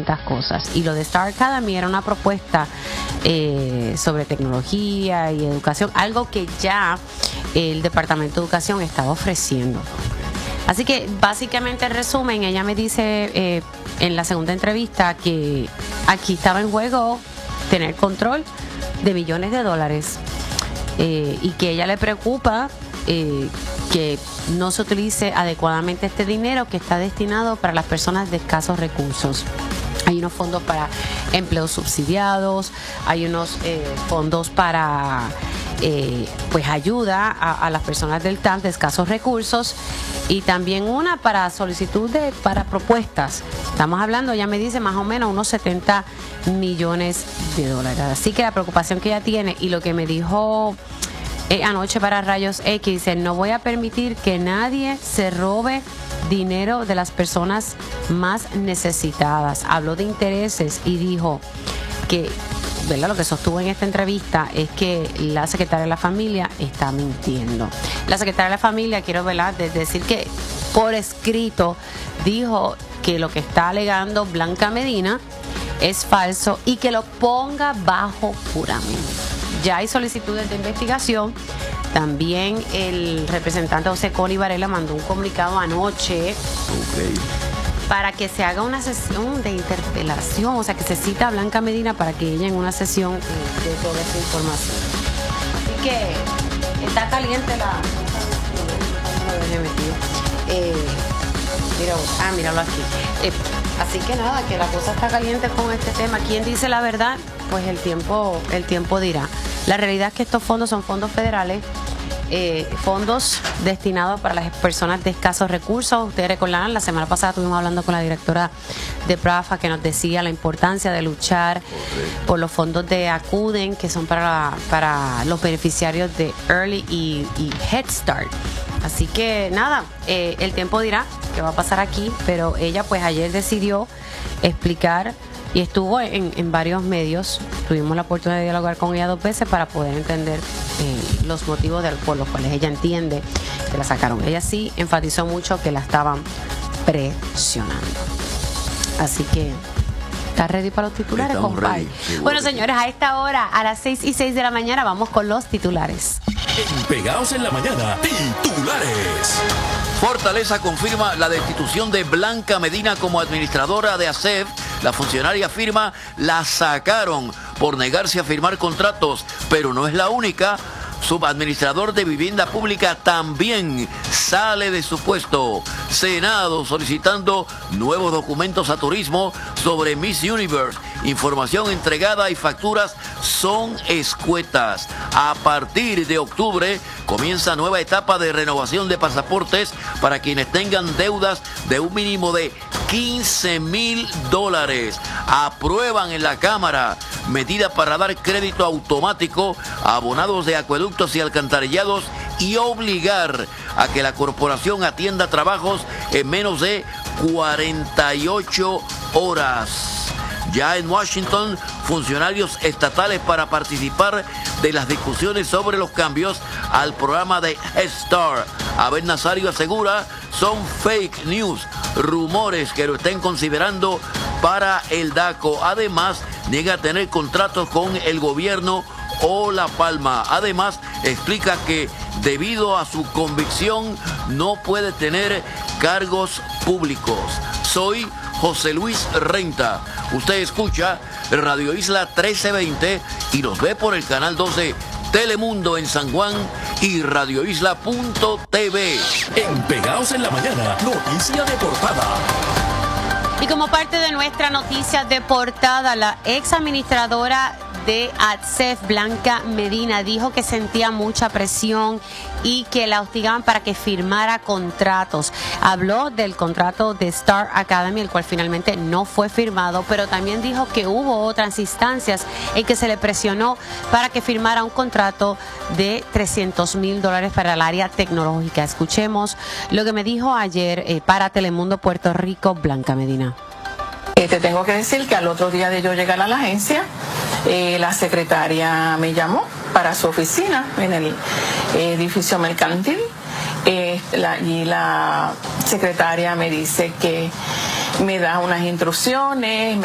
tantas cosas. Y lo de Star Academy era una propuesta sobre tecnología y educación, algo que ya el Departamento de Educación estaba ofreciendo. Así que básicamente en resumen, ella me dice en la segunda entrevista que aquí estaba en juego tener control de millones de dólares y que a ella le preocupa que no se utilice adecuadamente este dinero que está destinado para las personas de escasos recursos. Hay unos fondos para empleos subsidiados, hay unos fondos para pues ayuda a las personas del TAN de escasos recursos y también una para solicitud para propuestas. Estamos hablando, ella me dice, más o menos unos 70 millones de dólares. Así que la preocupación que ella tiene y lo que me dijo anoche para Rayos X, dice, no voy a permitir que nadie se robe dinero de las personas más necesitadas. Habló de intereses y dijo que, ¿verdad?, lo que sostuvo en esta entrevista es que la secretaria de la familia está mintiendo. La secretaria de la familia, quiero decir que por escrito dijo que lo que está alegando Blanca Medina es falso y que lo ponga bajo juramento. Ya hay solicitudes de investigación. También el representante José Coni Varela mandó un comunicado anoche para que se haga una sesión de interpelación, o sea, que se cita a Blanca Medina para que ella en una sesión dé toda esa información. Así que está caliente la... míralo aquí. Así que nada, que la cosa está caliente con este tema. ¿Quién dice la verdad? Pues el tiempo dirá. La realidad es que estos fondos son fondos federales, fondos destinados para las personas de escasos recursos. Ustedes recordarán, la semana pasada estuvimos hablando con la directora de PRAFA que nos decía la importancia de luchar por los fondos de ACUDEN, que son para los beneficiarios de Early y Head Start. Así que nada, el tiempo dirá qué va a pasar aquí, pero ella pues ayer decidió explicar y estuvo en varios medios. Tuvimos la oportunidad de dialogar con ella 2 veces para poder entender los motivos por los cuales ella entiende que la sacaron. Ella sí enfatizó mucho que la estaban presionando. Así que, ¿estás ready para los titulares, compadre? Bueno, señores, a esta hora, a las 6:06 de la mañana, vamos con los titulares. Pegados en la mañana, titulares. Fortaleza confirma la destitución de Blanca Medina como administradora de ASEF. La funcionaria afirma la sacaron por negarse a firmar contratos, pero no es la única. Subadministrador de vivienda pública también sale de su puesto. Senado solicitando nuevos documentos a turismo sobre Miss Universe. Información entregada y facturas son escuetas. A partir de octubre comienza nueva etapa de renovación de pasaportes para quienes tengan deudas de un mínimo de $15,000. Aprueban en la Cámara medida para dar crédito automático a abonados de acueductos y alcantarillados y obligar a que la corporación atienda trabajos en menos de 48 horas. Ya en Washington, funcionarios estatales para participar de las discusiones sobre los cambios al programa de Head Start. Abel Nazario asegura son fake news, rumores que lo estén considerando para el DACO. Además, niega tener contratos con el gobierno o La Palma. Además, explica que debido a su convicción no puede tener cargos públicos. Soy José Luis Renta. Usted escucha Radio Isla 1320 y nos ve por el canal 12 Telemundo en San Juan y radioisla.tv. En Pegados en la mañana, noticia de portada. Y como parte de nuestra noticia de portada, la ex administradora de ASEF, Blanca Medina, dijo que sentía mucha presión y que la hostigaban para que firmara contratos. Habló del contrato de Star Academy, el cual finalmente no fue firmado, pero también dijo que hubo otras instancias en que se le presionó para que firmara un contrato de $300,000 para el área tecnológica. Escuchemos lo que me dijo ayer para Telemundo Puerto Rico, Blanca Medina. Te tengo que decir que al otro día de yo llegar a la agencia, la secretaria me llamó para su oficina en el edificio mercantil y la secretaria me dice que me da unas instrucciones.